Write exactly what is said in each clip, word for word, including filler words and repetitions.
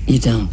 You don't.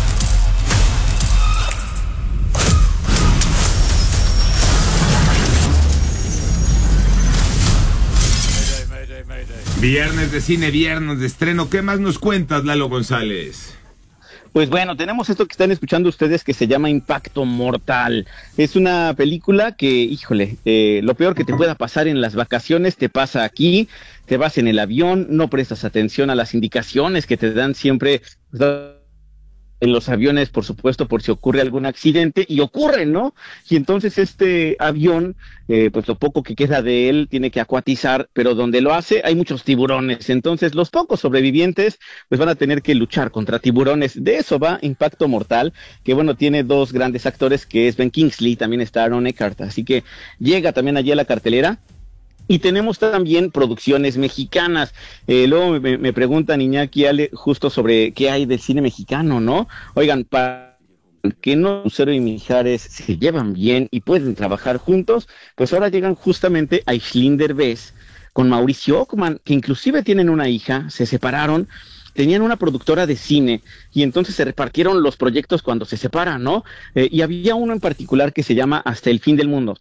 Viernes de cine, viernes de estreno. ¿Qué más nos cuentas, Lalo González? Pues bueno, tenemos esto que están escuchando ustedes que se llama Impacto Mortal. Es una película que, híjole, eh, lo peor que te pueda pasar en las vacaciones te pasa aquí. Te vas en el avión, no prestas atención a las indicaciones que te dan siempre en los aviones, por supuesto, por si ocurre algún accidente, y ocurre, ¿no? Y entonces este avión, eh, pues lo poco que queda de él tiene que acuatizar, pero donde lo hace hay muchos tiburones, entonces los pocos sobrevivientes pues van a tener que luchar contra tiburones. De eso va Impacto Mortal, que bueno, tiene dos grandes actores, que es Ben Kingsley, también está Aaron Eckhart, así que llega también allí a la cartelera. Y tenemos también producciones mexicanas. Eh, luego me, me preguntan, Iñaki, Ale, justo sobre qué hay del cine mexicano, ¿no? Oigan, para que no Lucero y Mijares se llevan bien y pueden trabajar juntos, pues ahora llegan justamente a Aislinn Derbez con Mauricio Ockman, que inclusive tienen una hija, se separaron, tenían una productora de cine y entonces se repartieron los proyectos cuando se separan, ¿no? Eh, y había uno en particular que se llama Hasta el fin del mundo.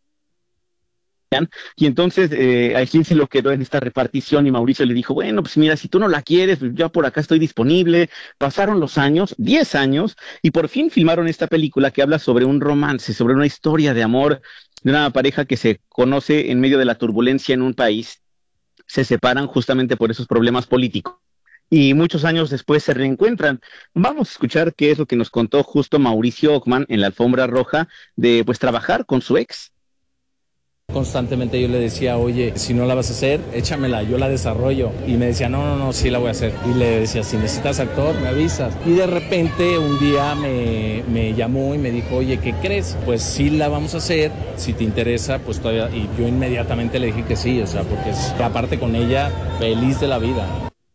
Y entonces eh, Aislinn se lo quedó en esta repartición y Mauricio le dijo, bueno, pues mira, si tú no la quieres, pues yo por acá estoy disponible. Pasaron los años, diez años, y por fin filmaron esta película que habla sobre un romance, sobre una historia de amor de una pareja que se conoce en medio de la turbulencia en un país. Se separan justamente por esos problemas políticos y muchos años después se reencuentran. Vamos a escuchar qué es lo que nos contó justo Mauricio Ockman en la alfombra roja de pues trabajar con su ex. Constantemente yo le decía, oye, si no la vas a hacer, échamela, yo la desarrollo. Y me decía, no, no, no, sí la voy a hacer. Y le decía, si necesitas actor, me avisas. Y de repente un día me, me llamó y me dijo, oye, ¿qué crees? Pues sí la vamos a hacer, si te interesa, pues todavía. Y yo inmediatamente le dije que sí, o sea, porque es, aparte con ella, feliz de la vida.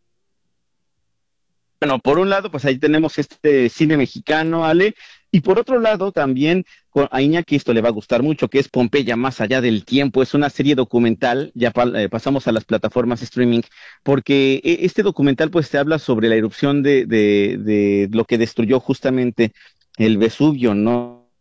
Bueno, por un lado, pues ahí tenemos este cine mexicano, Ale, y por otro lado también a Iñaki esto le va a gustar mucho, que es Pompeya más allá del tiempo. Es una serie documental, ya pa, eh, pasamos a las plataformas streaming, porque este documental pues te habla sobre la erupción de, de, de lo que destruyó justamente el Vesubio, ¿no?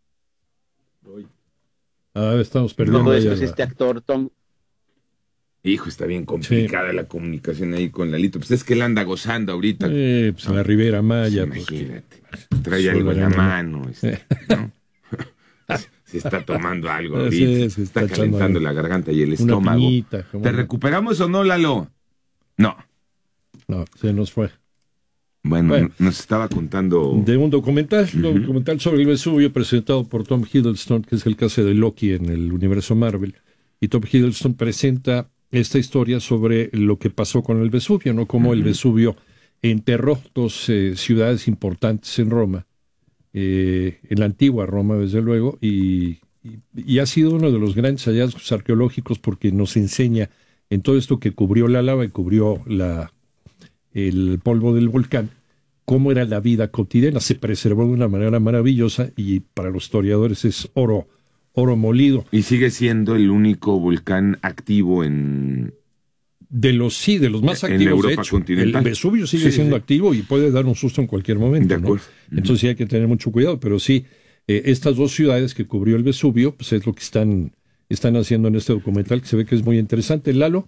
Ah, estamos perdiendo. Todo eso es este actor, Tom. Hijo, está bien complicada sí. La comunicación ahí con Lalito. Pues es que él anda gozando ahorita. Eh, pues en la Ribera Maya. Pues imagínate. Pues, trae algo en la mano. Este, ¿no? Se está tomando algo ahorita. Sí, se está, está calentando algo. La garganta y el estómago. Piñita, ¿Te no? recuperamos o no, Lalo? No. No, se nos fue. Bueno, bueno, nos estaba contando... De un documental, uh-huh. un documental sobre el Vesubio presentado por Tom Hiddleston, que es el que hace de Loki en el universo Marvel. Y Tom Hiddleston presenta esta historia sobre lo que pasó con el Vesubio, ¿no? Cómo uh-huh. el Vesubio enterró dos eh, ciudades importantes en Roma, eh, en la antigua Roma, desde luego, y, y, y ha sido uno de los grandes hallazgos arqueológicos porque nos enseña en todo esto que cubrió la lava y cubrió la, el polvo del volcán, cómo era la vida cotidiana. Se preservó de una manera maravillosa y para los historiadores es oro, oro molido. Y sigue siendo el único volcán activo en... De los sí, de los más activos, en Europa de hecho. continental. El Vesubio sigue sí, siendo sí. activo y puede dar un susto en cualquier momento, ¿no? Entonces sí hay que tener mucho cuidado, pero sí, eh, estas dos ciudades que cubrió el Vesubio, pues es lo que están, están haciendo en este documental, que se ve que es muy interesante. ¿Lalo?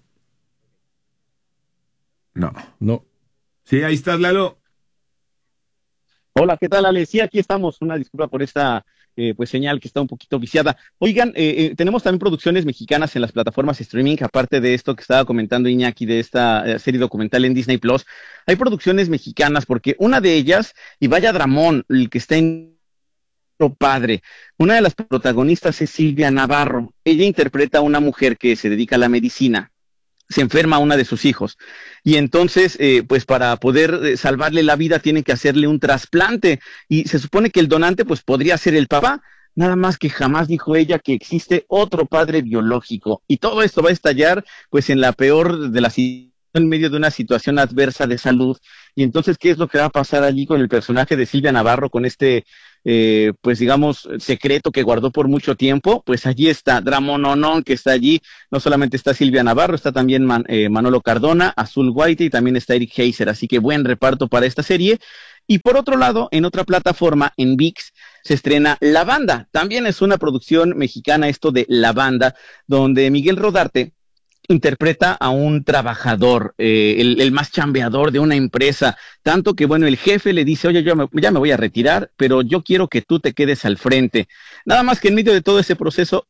No. No. Sí, ahí estás, Lalo. Hola, ¿qué tal, Ale? Sí, aquí estamos. Una disculpa por esta eh, pues señal que está un poquito viciada. Oigan, eh, eh, tenemos también producciones mexicanas en las plataformas streaming, aparte de esto que estaba comentando Iñaki, de esta eh, serie documental en Disney Plus. Hay producciones mexicanas, porque una de ellas, y vaya dramón, el que está en padre, una de las protagonistas es Silvia Navarro. Ella interpreta a una mujer que se dedica a la medicina. Se enferma una de sus hijos y entonces eh, pues para poder eh, salvarle la vida tienen que hacerle un trasplante y se supone que el donante pues podría ser el papá, nada más que jamás dijo ella que existe otro padre biológico y todo esto va a estallar pues en la peor de las en medio de una situación adversa de salud. Y entonces, ¿qué es lo que va a pasar allí con el personaje de Silvia Navarro, con este, eh, pues digamos, secreto que guardó por mucho tiempo? Pues allí está Dramononón, que está allí. No solamente está Silvia Navarro, está también Man, eh, Manolo Cardona, Azul Guaite y también está Eric Heiser. Así que buen reparto para esta serie. Y por otro lado, en otra plataforma, en ViX, se estrena La Banda. También es una producción mexicana esto de La Banda, donde Miguel Rodarte interpreta a un trabajador, eh, el, el más chambeador de una empresa, tanto que, bueno, el jefe le dice, oye, yo me, ya me voy a retirar, pero yo quiero que tú te quedes al frente. Nada más que en medio de todo ese proceso...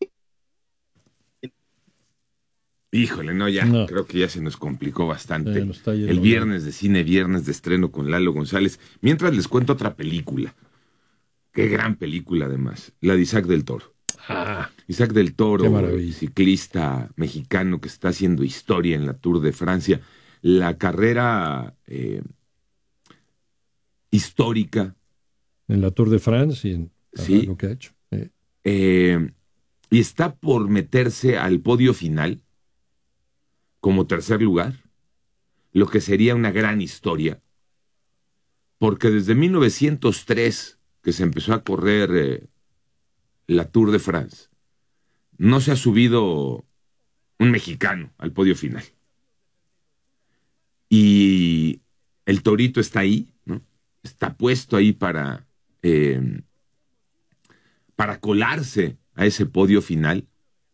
Híjole, no, ya, no. Creo que ya se nos complicó bastante. Eh, nos el viernes de cine, viernes de estreno con Lalo González. Mientras les cuento otra película. Qué gran película, además. La de Isaac del Toro. Ah, Isaac del Toro, ciclista mexicano que está haciendo historia en la Tour de Francia. La carrera eh, histórica. En la Tour de France y en sí. lo que ha hecho. Eh. Eh, y está por meterse al podio final como tercer lugar, lo que sería una gran historia, porque desde mil novecientos tres, que se empezó a correr eh, la Tour de France, no se ha subido un mexicano al podio final. Y el Torito está ahí, ¿no? Está puesto ahí para, eh, para colarse a ese podio final.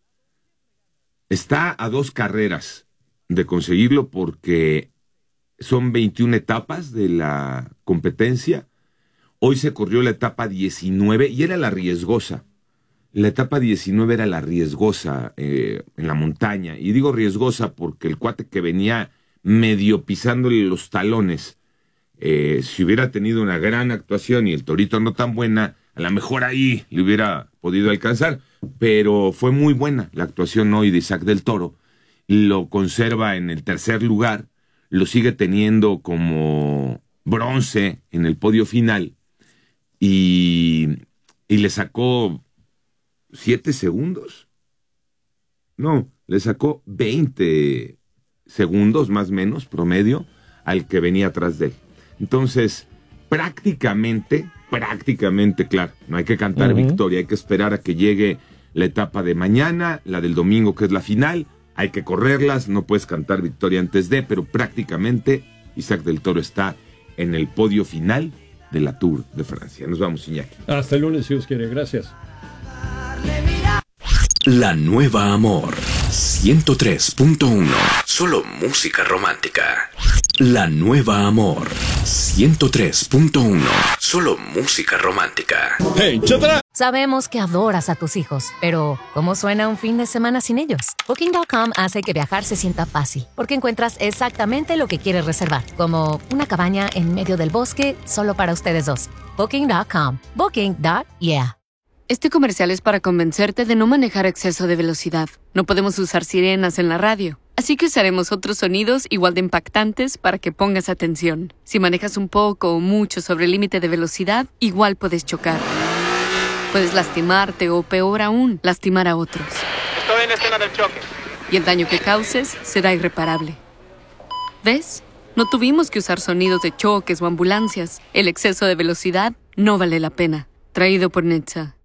Está a dos carreras de conseguirlo porque son veintiuna etapas de la competencia. Hoy se corrió la etapa diecinueve y era la riesgosa. La etapa diecinueve era la riesgosa eh, en la montaña. Y digo riesgosa porque el cuate que venía medio pisándole los talones, eh, si hubiera tenido una gran actuación y el Torito no tan buena, a lo mejor ahí le hubiera podido alcanzar. Pero fue muy buena la actuación hoy de Isaac del Toro. Lo conserva en el tercer lugar, lo sigue teniendo como bronce en el podio final y, y le sacó siete segundos. No, le sacó veinte segundos más o menos promedio al que venía atrás de él. Entonces, prácticamente, prácticamente, claro, no hay que cantar uh-huh. victoria, hay que esperar a que llegue la etapa de mañana, la del domingo que es la final. Hay que correrlas, no puedes cantar victoria antes de, pero prácticamente Isaac del Toro está en el podio final de la Tour de Francia. Nos vamos, Iñaki. Hasta el lunes, si Dios quiere. Gracias. La Nueva Amor, ciento tres punto uno. Solo música romántica. La Nueva Amor, ciento tres punto uno. Solo música romántica. ¡Hey, chatara! Sabemos que adoras a tus hijos, pero ¿cómo suena un fin de semana sin ellos? Booking punto com hace que viajar se sienta fácil, porque encuentras exactamente lo que quieres reservar, como una cabaña en medio del bosque solo para ustedes dos. Booking punto com. Booking. Yeah. Este comercial es para convencerte de no manejar a exceso de velocidad. No podemos usar sirenas en la radio, así que usaremos otros sonidos igual de impactantes para que pongas atención. Si manejas un poco o mucho sobre el límite de velocidad, igual puedes chocar. Puedes lastimarte o, peor aún, lastimar a otros. Estoy en escena del choque. Y el daño que causes será irreparable. ¿Ves? No tuvimos que usar sonidos de choques o ambulancias. El exceso de velocidad no vale la pena. Traído por Netza.